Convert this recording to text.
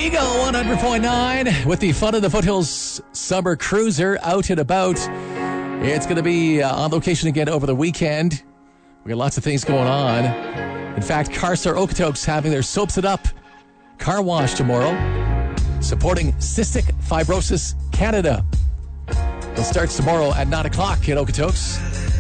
Eagle 100.9 with the Fun of the Foothills Summer Cruiser out and about. It's going to be on location again over the weekend. We got lots of things going on. In fact, CarStar Okotoks having their Soaps It Up car wash tomorrow, supporting Cystic Fibrosis Canada. It starts tomorrow at 9 o'clock in Okotoks.